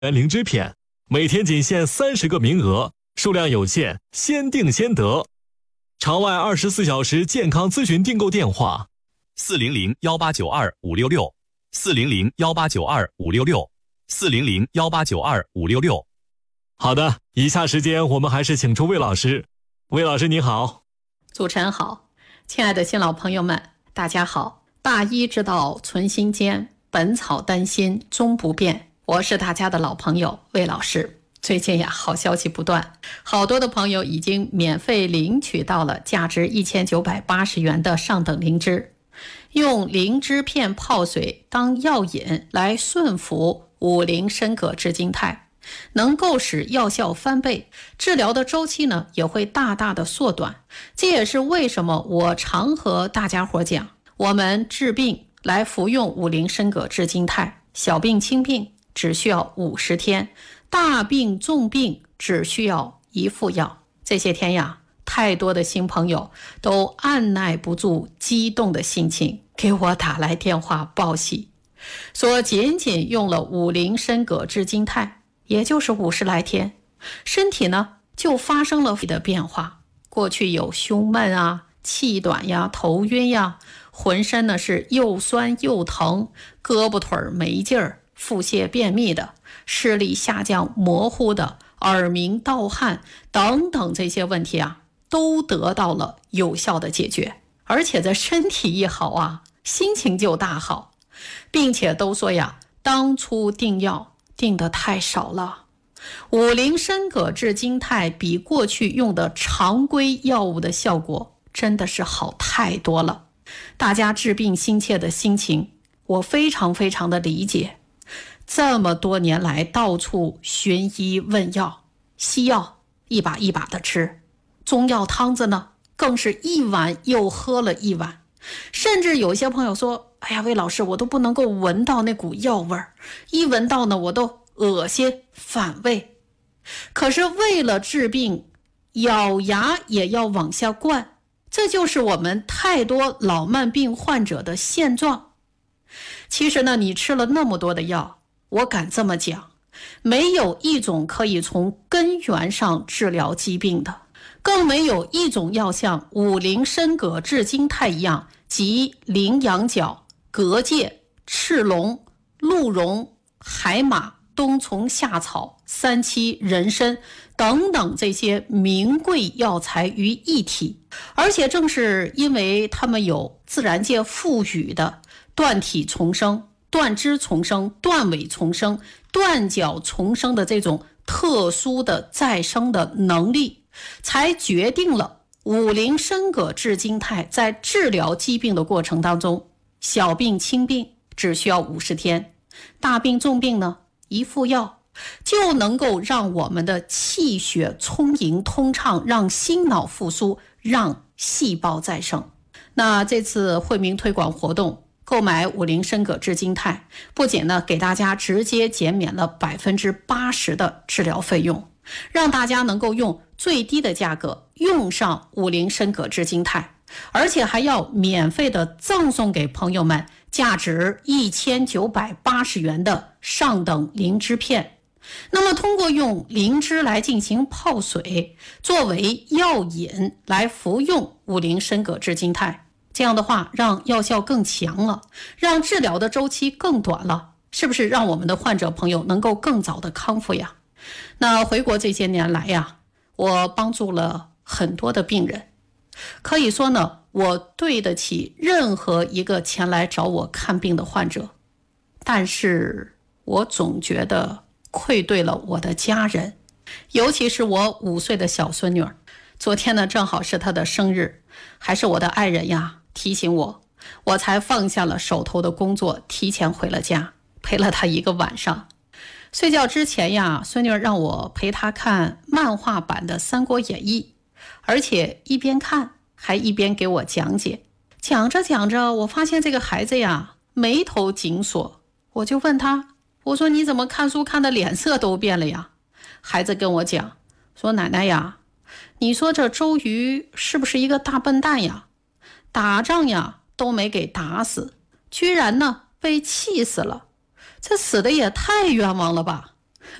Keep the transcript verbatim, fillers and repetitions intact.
元灵芝片，每天仅限三十个名额，数量有限，先订先得。场外二十四小时健康咨询订购电话： 四零零幺八九二五六六，四零零幺八九二五六六，四零零幺八九二五六六。 好的，以下时间我们还是请出魏老师。魏老师你好。 主持人好，亲爱的新老朋友们，大家好。大医之道存心间，本草丹心终不变。我是大家的老朋友魏老师。最近呀，好消息不断，好多的朋友已经免费领取到了价值一千九百八十元的上等灵芝。用灵芝片泡水当药引来顺服五灵参葛制金肽，能够使药效翻倍，治疗的周期呢也会大大的缩短。这也是为什么我常和大家伙讲，我们治病来服用五灵参葛制金肽，小病轻病只需要五十天，大病重病只需要一副药。这些天呀，太多的新朋友都按耐不住激动的心情，给我打来电话报喜，说仅仅用了五灵参葛制金肽，也就是五十来天，身体呢就发生了的变化。过去有胸闷啊、气短呀、头晕呀，浑身呢是又酸又疼，胳膊腿没劲儿，腹泻便秘的，视力下降模糊的，耳鸣盗汗等等，这些问题啊都得到了有效的解决。而且这身体一好啊，心情就大好，并且都说呀，当初订药订的太少了。五灵参葛制金肽比过去用的常规药物的效果真的是好太多了。大家治病心切的心情，我非常非常的理解。这么多年来到处寻医问药，西药一把一把的吃，中药汤子呢更是一碗又喝了一碗。甚至有些朋友说，哎呀，魏老师，我都不能够闻到那股药味儿，一闻到呢我都恶心反胃。可是为了治病，咬牙也要往下灌，这就是我们太多老慢病患者的现状。其实呢，你吃了那么多的药，我敢这么讲，没有一种可以从根源上治疗疾病的，更没有一种药像五灵参葛制金肽一样，集羚羊角、蛤蚧、赤龙、鹿茸、海马、冬虫夏草、三七、人参等等这些名贵药材于一体。而且正是因为它们有自然界赋予的断体重生、断肢重生、断尾重生、断脚重生的这种特殊的再生的能力，才决定了五灵参葛制金肽在治疗疾病的过程当中，小病轻病只需要五十天，大病重病呢一副药就能够让我们的气血充盈通畅，让心脑复苏，让细胞再生。那这次惠民推广活动，购买五灵参葛制金肽，不仅呢给大家直接减免了百分之八十的治疗费用，让大家能够用最低的价格用上五灵参葛制金肽，而且还要免费的赠送给朋友们价值一千九百八十元的上等灵芝片。那么通过用灵芝来进行泡水，作为药引来服用五灵参葛制金肽，这样的话让药效更强了，让治疗的周期更短了，是不是让我们的患者朋友能够更早的康复呀？那回国这些年来呀，我帮助了很多的病人，可以说呢，我对得起任何一个前来找我看病的患者，但是我总觉得愧对了我的家人，尤其是我五岁的小孙女儿。昨天呢，正好是她的生日，还是我的爱人呀提醒我，我才放下了手头的工作，提前回了家，陪了她一个晚上。睡觉之前呀，孙女儿让我陪她看漫画版的《三国演义》，而且一边看还一边给我讲解。讲着讲着，我发现这个孩子呀眉头紧锁，我就问他，我说你怎么看书看的脸色都变了呀？孩子跟我讲说，奶奶呀，你说这周瑜是不是一个大笨蛋呀？打仗呀都没给打死，居然呢被气死了，这死的也太冤枉了吧。